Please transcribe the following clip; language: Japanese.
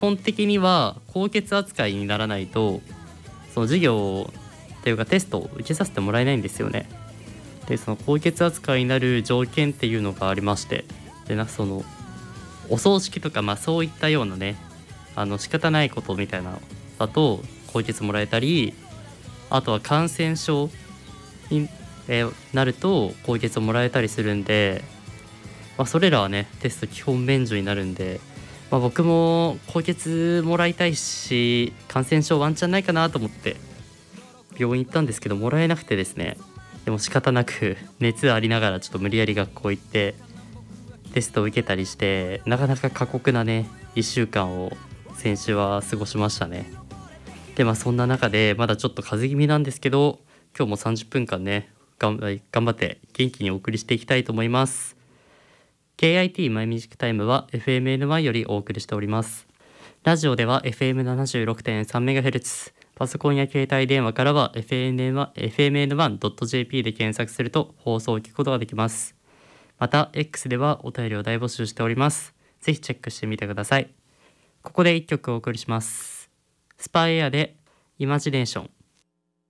本的には高血扱いにならないとその授業というかテストを受けさせてもらえないんですよね。でその高血扱いになる条件っていうのがありまして、でそのお葬式とかそういったようなね仕方ないことみたいなのだと高血もらえたり、あとは感染症に、なると高血をもらえたりするんで、それらはねテスト基本免除になるんで、僕も高血もらいたいし感染症ワンチャンないかなと思って病院行ったんですけどもらえなくてですね。でも仕方なく熱ありながらちょっと無理やり学校行ってテストを受けたりして、なかなか過酷なね1週間を先週は過ごしましたね。でそんな中でまだちょっと風邪気味なんですけど、今日も30分間ね頑張って元気にお送りしていきたいと思います。 KIT マイミュージックタイムは FMNY よりお送りしております。ラジオでは FM76.3MHz、 パソコンや携帯電話からは FMN1.jp で検索すると放送を聞くことができます。また X ではお便りを大募集しております。ぜひチェックしてみてください。ここで1曲お送りします。スパイエアでイマジネーション。